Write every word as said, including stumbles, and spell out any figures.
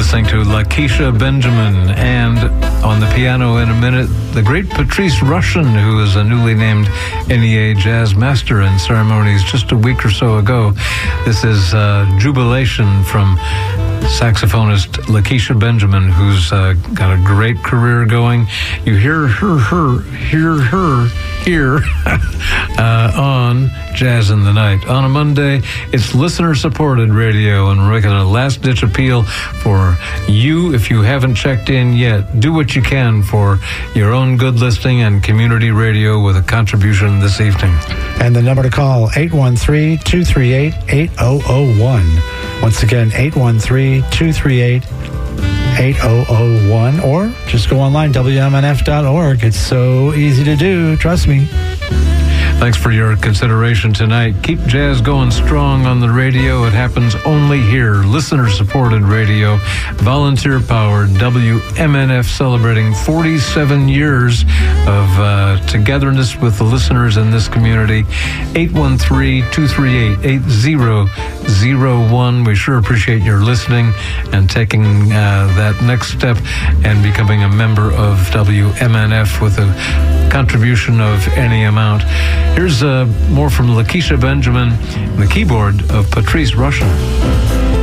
listening to Lakeisha Benjamin, and on the piano in a minute, the great Patrice Rushen, who is a newly named N E A Jazz Master in ceremonies just a week or so ago. This is uh, Jubilation from saxophonist Lakeisha Benjamin, who's uh, got a great career going. You hear her, her, hear her here uh, on Jazz in the Night. On a Monday, it's listener-supported radio, and we're making a last-ditch appeal for you. If you haven't checked in yet, do what you can for your own good listening and community radio with a contribution this evening. And the number to call, eight one three, two three eight, eight zero zero one. Once again, eight one three, two three eight, eight zero zero one, or just go online, W M N F dot org. It's so easy to do, trust me. Thanks for your consideration tonight. Keep jazz going strong on the radio. It happens only here. Listener-supported radio, volunteer-powered, W M N F celebrating forty-seven years of uh, togetherness with the listeners in this community. eight one three, two three eight, eight zero zero one. We sure appreciate your listening and taking uh, that next step and becoming a member of W M N F with a contribution of any amount. Here's uh, more from Lakeisha Benjamin, the keyboard of Patrice Rushen.